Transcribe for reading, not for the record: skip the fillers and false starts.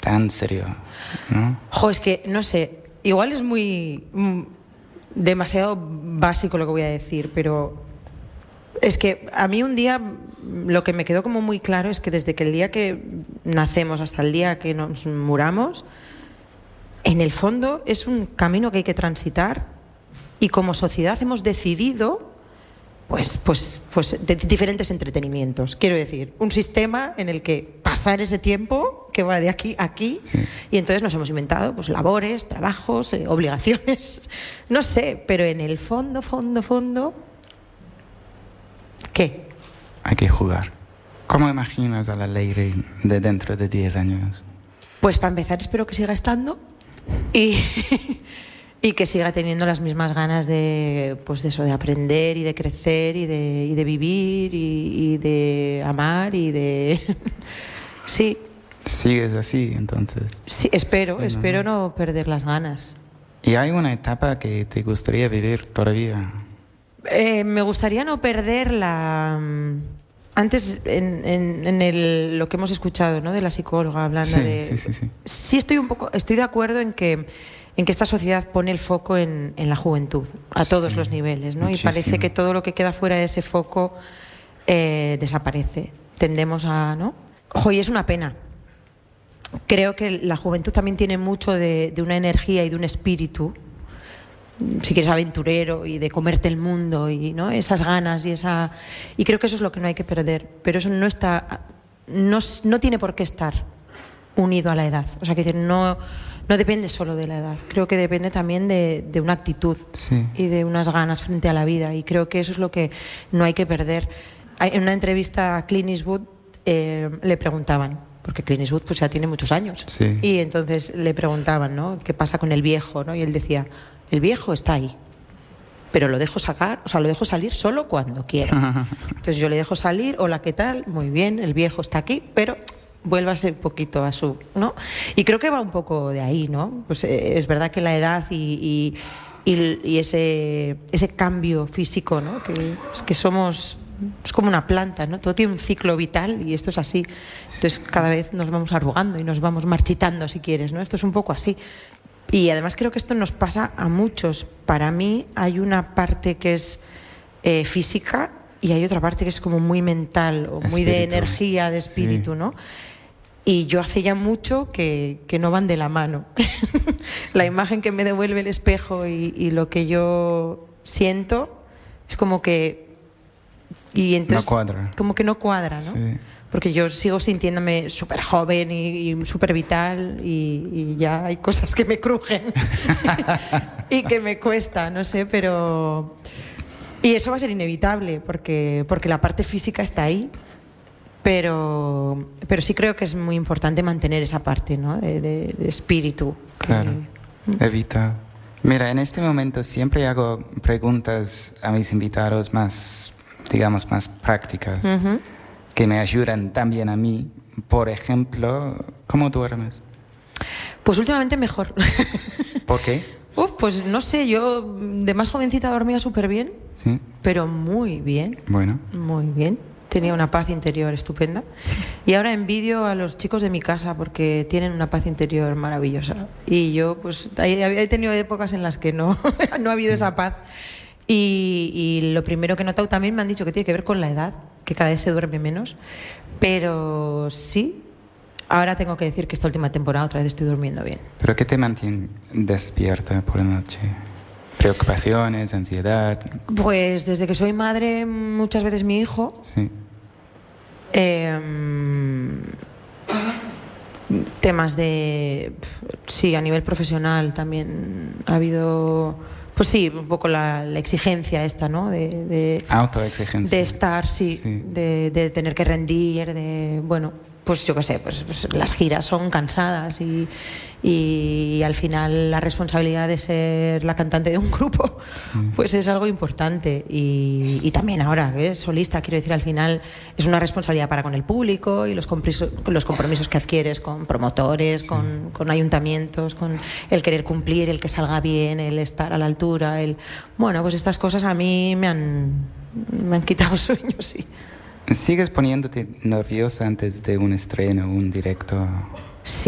tan serio, ¿no? Jo, es que, no sé, igual es muy demasiado básico lo que voy a decir, pero es que a mí un día lo que me quedó como muy claro es que desde que el día que nacemos hasta el día que nos muramos, en el fondo es un camino que hay que transitar y como sociedad hemos decidido pues de diferentes entretenimientos. Quiero decir, un sistema en el que pasar ese tiempo que va de aquí a aquí, sí. Y entonces nos hemos inventado pues labores, trabajos, obligaciones, no sé, pero en el fondo, ¿qué? Hay que jugar. ¿Cómo imaginas a la Leire de dentro de 10 años? Pues para empezar espero que siga estando y que siga teniendo las mismas ganas de, pues de eso, de aprender y de crecer y de vivir y de amar y de... Sí. ¿Sigues así, entonces? Sí, espero no perder las ganas. ¿Y hay una etapa que te gustaría vivir todavía? Me gustaría no perder la... Antes, en lo que hemos escuchado, ¿no?, de la psicóloga hablando Sí. Sí estoy de acuerdo en que esta sociedad pone el foco en la juventud, a todos los niveles, ¿no? Muchísimo. Y parece que todo lo que queda fuera de ese foco desaparece. Tendemos a... ¿no? Ojo, y es una pena. Creo que la juventud también tiene mucho de una energía y de un espíritu, si quieres, aventurero y de comerte el mundo y, ¿no?, esas ganas y creo que eso es lo que no hay que perder, pero eso no tiene por qué estar unido a la edad. O sea, que no depende solo de la edad, creo que depende también de una actitud, sí, y de unas ganas frente a la vida, y creo que eso es lo que no hay que perder. En una entrevista a Clint Eastwood le preguntaban, porque Clint Eastwood pues ya tiene muchos años, sí, y entonces le preguntaban, ¿no?, qué pasa con el viejo, ¿no? Y él decía: el viejo está ahí, pero lo dejo salir solo cuando quiero. Entonces yo le dejo salir, hola, ¿qué tal? Muy bien, el viejo está aquí, pero vuélvase un poquito a su, ¿no? Y creo que va un poco de ahí, ¿no? Pues es verdad que la edad y ese cambio físico, ¿no?, que somos... Es como una planta, ¿no? Todo tiene un ciclo vital y esto es así. Entonces cada vez nos vamos arrugando y nos vamos marchitando, si quieres, ¿no? Esto es un poco así. Y además creo que esto nos pasa a muchos. Para mí hay una parte que es física y hay otra parte que es como muy mental o muy de energía, de espíritu, sí, ¿no? Y yo hace ya mucho que no van de la mano. La imagen que me devuelve el espejo y lo que yo siento es como que... Y entonces, no cuadra. Como que no cuadra, ¿no? Sí. Porque yo sigo sintiéndome súper joven y súper vital y ya hay cosas que me crujen y que me cuesta, no sé, pero... Y eso va a ser inevitable porque la parte física está ahí, pero sí creo que es muy importante mantener esa parte, ¿no?, de espíritu. Claro, evita. Mira, en este momento siempre hago preguntas a mis invitados más, digamos, más prácticas. Uh-huh. Que me ayudan también a mí. Por ejemplo, ¿cómo duermes? Pues últimamente mejor. ¿Por qué? Pues no sé, yo de más jovencita dormía súper bien, ¿sí?, pero muy bien. Bueno. Muy bien. Tenía una paz interior estupenda. Y ahora envidio a los chicos de mi casa porque tienen una paz interior maravillosa. Y yo, pues, he tenido épocas en las que no ha habido esa paz. Y lo primero que he notado también me han dicho que tiene que ver con la edad, que cada vez se duerme menos, pero sí, ahora tengo que decir que esta última temporada otra vez estoy durmiendo bien. ¿Pero qué te mantiene despierta por la noche? ¿Preocupaciones, ansiedad? Pues desde que soy madre, muchas veces mi hijo. Sí. Temas de... Sí, a nivel profesional también ha habido... Pues sí, un poco la exigencia esta, ¿no? De autoexigencia. De estar, sí. De tener que rendir, bueno, pues yo qué sé, pues las giras son cansadas y al final la responsabilidad de ser la cantante de un grupo, sí, pues es algo importante. Y también ahora, solista, quiero decir, al final es una responsabilidad para con el público y los compromisos que adquieres con promotores, sí, con ayuntamientos, con el querer cumplir, el que salga bien, el estar a la altura, bueno, pues estas cosas a mí me han quitado sueño, sí. ¿Sigues poniéndote nerviosa antes de un estreno, un directo?